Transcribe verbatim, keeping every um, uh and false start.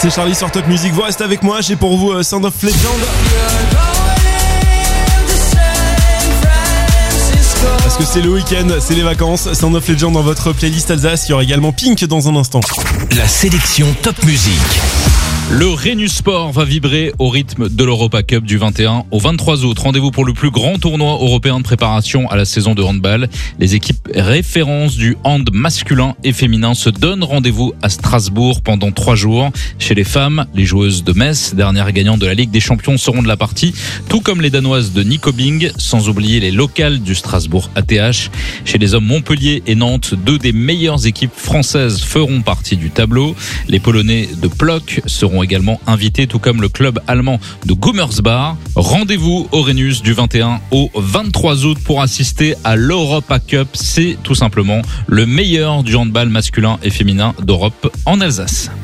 C'est Charlie sur Top Music. Vous restez avec moi. J'ai pour vous euh, Sound of Legend. Parce que c'est le week-end, c'est les vacances. Sound of Legend dans votre playlist Alsace. Il y aura également Pink dans un instant. La sélection Top Music. Le Rhenus Sport va vibrer au rythme de l'Europa Cup du vingt et un au vingt-trois août. Rendez-vous pour le plus grand tournoi européen de préparation à la saison de handball. Les équipes références du hand masculin et féminin se donnent rendez-vous à Strasbourg pendant trois jours. Chez les femmes, les joueuses de Metz, dernière gagnante de la Ligue des Champions, seront de la partie, tout comme les Danoises de Nykøbing, sans oublier les locales du Strasbourg A T H. Chez les hommes, Montpellier et Nantes, deux des meilleures équipes françaises feront partie du tableau. Les Polonais de Plock seront également invités, tout comme le club allemand de Gummersbach. Rendez-vous au Rhenus du vingt et un au vingt-trois août pour assister à l'Europa Cup. C'est tout simplement le meilleur du handball masculin et féminin d'Europe en Alsace.